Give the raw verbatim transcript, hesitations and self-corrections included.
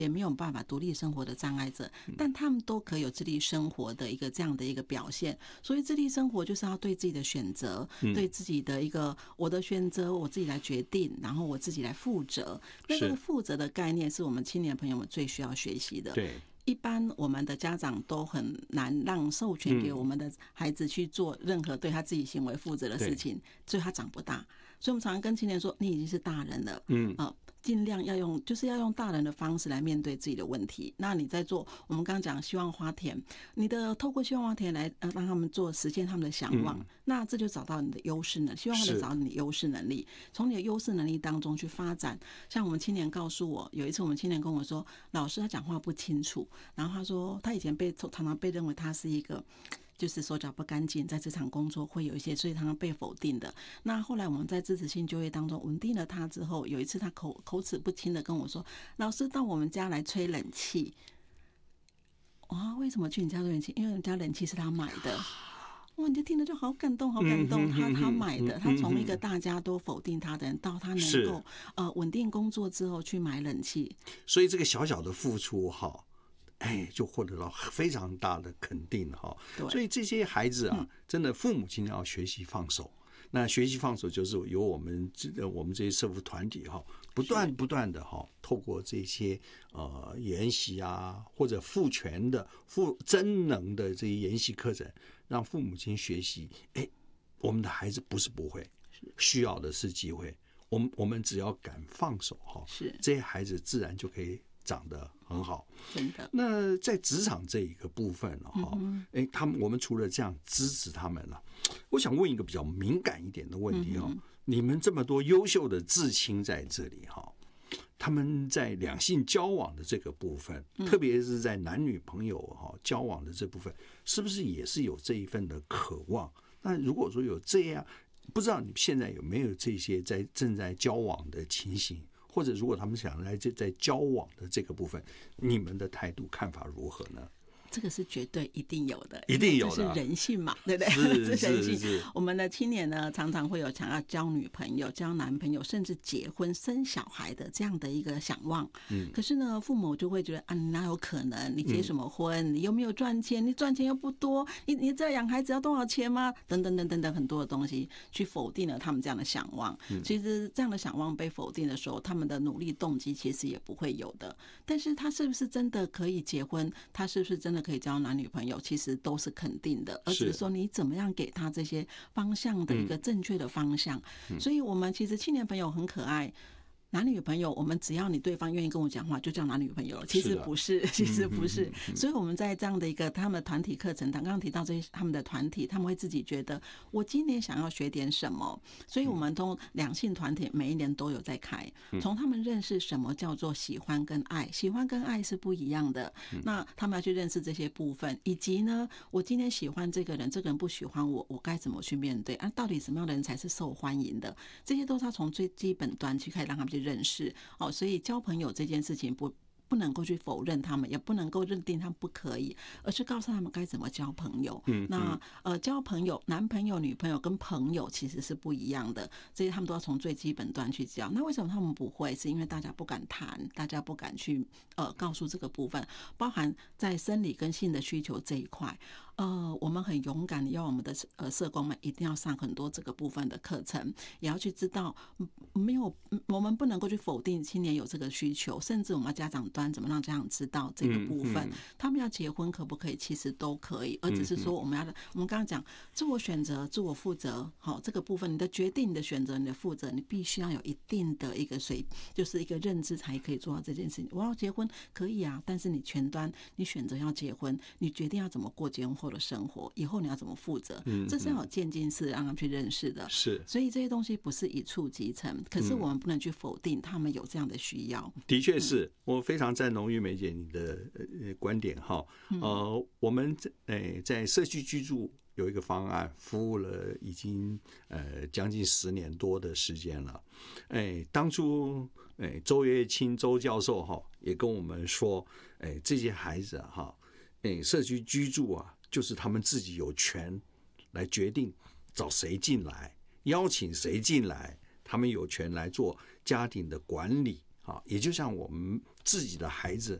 也没有办法独立生活的障碍者，但他们都可以有自立生活的一个这样的一个表现。所以自立生活就是要对自己的选择，对自己的一个我的选择我自己来决定，然后我自己来负责。那这个负责的概念是我们青年朋友们最需要学习的。 对。 一般我们的家长都很难让授权给我们的孩子去做任何对他自己行为负责的事情，所以他长不大。所以我们常常跟青年说，你已经是大人了，嗯，呃，尽量要用，就是要用大人的方式来面对自己的问题。那你在做，我们刚刚讲希望花田，你的透过希望花田来呃让他们做实现他们的想望，嗯、那这就找到你的优势能力，希望花田找到你的优势能力，从你的优势能力当中去发展。像我们青年告诉我，有一次我们青年跟我说，老师他讲话不清楚，然后他说他以前被常常被认为他是一个。就是手脚不干净，在职场工作会有一些，所以常常被否定的。那后来我们在支持性就业当中稳定了他之后，有一次他口口齿不清的跟我说：“老师，到我们家来吹冷气。”哇，为什么去你家吹冷气？因为人家冷气是他买的。哇，你就听了就好感动，好感动。他他买的，他从一个大家都否定他的人，到他能够呃稳定工作之后去买冷气。 所以这个小小的付出哈。哎，就获得到非常大的肯定哈，所以这些孩子啊，真的父母亲要学习放手。那学习放手，就是由我们我们这些社福团体哈，不断不断的哈，透过这些呃研习啊，或者赋权的、赋真能的这些研习课程，让父母亲学习。哎，我们的孩子不是不会，需要的是机会。我们我们只要敢放手哈，是这些孩子自然就可以长得很好， 真的。 那在职场这一个部分哈，哎，他们我们除了这样支持他们了，我想问一个比较敏感一点的问题哈，嗯、你们这么多优秀的至亲在这里哈，他们在两性交往的这个部分，嗯、特别是在男女朋友哈交往的这部分，是不是也是有这一份的渴望？那如果说有这样，不知道你现在有没有这些在正在交往的情形？或者如果他们想来在交往的这个部分，你们的态度看法如何呢？ 这个是绝对一定有的， 一定有的， 这是人性嘛，对不对？ 是是人性。 是是。 我们的青年呢，常常会有想要交女朋友、交男朋友，甚至结婚生小孩的这样的一个想望。嗯。可是呢，父母就会觉得啊，你哪有可能？你结什么婚？嗯、你又没有赚钱？你赚钱又不多？你你知道养孩子要多少钱吗？等等等等等很多的东西，去否定了他们这样的想望。嗯、其实这样的想望被否定的时候，他们的努力动机其实也不会有的。但是他是不是真的可以结婚？他是不是真的可以交男女朋友，其实都是肯定的，而只是说你怎么样给他这些方向的一个正确的方向。嗯、所以我们其实青年朋友很可爱。男女朋友，我们只要你对方愿意跟我讲话，就叫男女朋友了。其实不是，其实不是。嗯嗯嗯、所以我们在这样的一个他们的团体课程，刚刚提到这些他们的团体，他们会自己觉得我今年想要学点什么，所以我们从两性团体每一年都有在开，从他们认识什么叫做喜欢跟爱，喜欢跟爱是不一样的。那他们要去认识这些部分，以及呢，我今天喜欢这个人，这个人不喜欢我，我该怎么去面对啊？到底什么样的人才是受欢迎的？这些都是要从最基本端去开始让他们去认识哦，所以交朋友这件事情不不能够去否认他们，也不能够认定他们不可以，而是告诉他们该怎么交朋友。嗯，那呃，交朋友，男朋友、女朋友跟朋友其实是不一样的，这些他们都要从最基本端去交。那为什么他们不会？是因为大家不敢谈，大家不敢去呃告诉这个部分，包含在生理跟性的需求这一块。呃，我们很勇敢的要我们的呃社工们一定要上很多这个部分的课程，也要去知道没有我们不能够去否定青年有这个需求，甚至我们要家长端怎么让家长知道这个部分，嗯嗯、他们要结婚可不可以？其实都可以，而只是说我们要我们刚刚讲自我选择、自我负责，好这个部分，你的决定、你的选择、你的负责，你必须要有一定的一个水，就是一个认知才可以做到这件事情。我要结婚可以啊，但是你全端你选择要结婚，你决定要怎么过结婚后的生活，以后你要怎么负责，嗯嗯、这是要有渐进式让他们去认识的。是，所以这些东西不是一触即成，可是我们不能去否定他们有这样的需要。 的确是、嗯、我非常赞同玉梅姐你的观点哈。呃，我们在在社区居住有一个方案，服务了已经呃将近十年多的时间了。哎，当初哎周月清周教授哈也跟我们说，哎这些孩子哈，哎社区居住啊，就是他们自己有权来决定找谁进来，邀请谁进来，他们有权来做家庭的管理啊。也就像我们自己的孩子